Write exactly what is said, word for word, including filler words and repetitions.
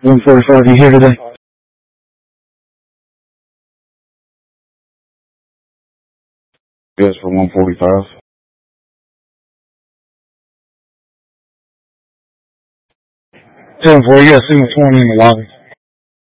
one forty-five, you here today? Yes, for one forty-five. ten four, you got signal twenty in the lobby.